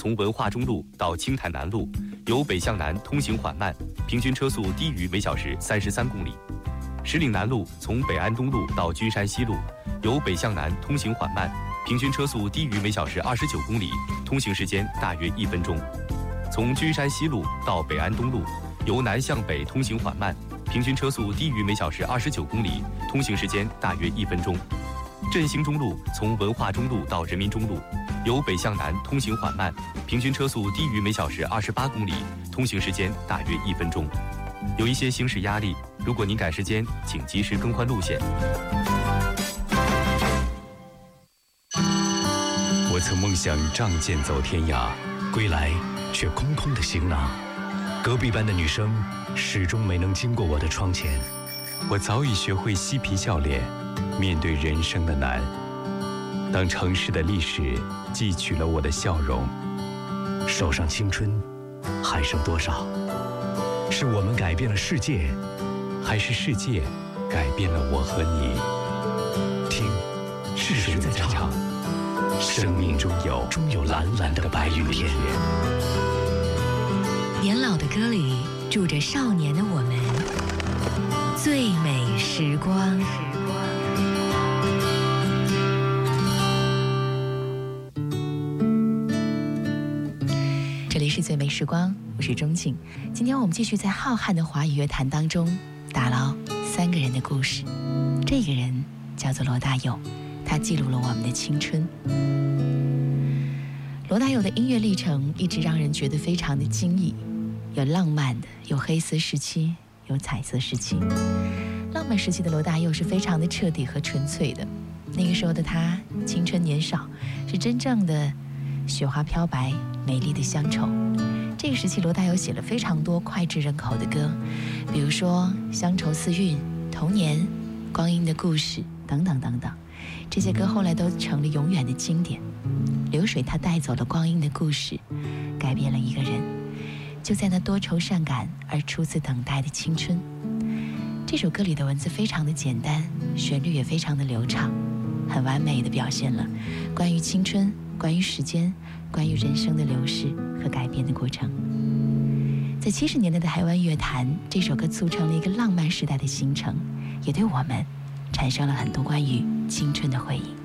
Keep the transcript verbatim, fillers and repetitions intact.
从文化中路到青潭南路，由北向南通行缓慢，平均车速低于每小时三十三公里。石岭南路从北安东路到君山西路，由北向南通行缓慢，平均车速低于每小时二十九公里，通行时间大约一分钟。从君山西路到北安东路，由南向北通行缓慢，平均车速低于每小时二十九公里，通行时间大约一分钟。振兴中路从文化中路到人民中路，由北向南通行缓慢，平均车速低于每小时二十八公里，通行时间大约一分钟。有一些行驶压力，如果您赶时间，请及时更换路线。 我曾梦想仗剑走天涯，归来却空空的行囊。隔壁班的女生始终没能经过我的窗前。我早已学会嬉皮笑脸，面对人生的难。当城市的历史汲取了我的笑容，手上青春还剩多少？是我们改变了世界，还是世界改变了我和你？听，是谁在唱？生命中有中有蓝蓝的白云天。 年老的歌里住着少年的我们，最美时光。这里是最美时光，我是钟静。今天我们继续在浩瀚的华语乐坛当中打捞三个人的故事。这个人叫做罗大佑，他记录了我们的青春。罗大佑的音乐历程一直让人觉得非常的惊异，有浪漫的，有黑色时期，有彩色时期。浪漫时期的罗大佑是非常的彻底和纯粹的，那个时候的他青春年少，是真正的雪花飘白，美丽的乡愁。这个时期罗大佑写了非常多脍炙人口的歌，比如说乡愁四韵、童年、光阴的故事等等等等，这些歌后来都成了永远的经典。流水它带走了光阴的故事，改变了一个人，就在那多愁善感而初次等待的青春。这首歌里的文字非常的简单，旋律也非常的流畅，很完美的表现了关于青春、关于时间、关于人生的流逝和改变的过程。在七十年代的台湾乐坛，这首歌促成了一个浪漫时代的形成，也对我们产生了很多关于青春的回忆。